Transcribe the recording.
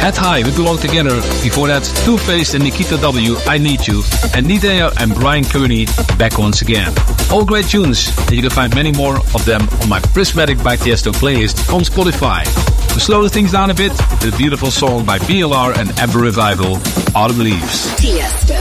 Head High, We Belong Together. Before that, Two Faced and Nikita W, I Need You. And Nidea and Brian Kearney, Back Once Again. All great tunes, and you can find many more of them on my Prismatic by Tiesto playlist on Spotify. To slow things down a bit, the beautiful song by BLR and Amber Revival, Autumn Leaves. Tiesto.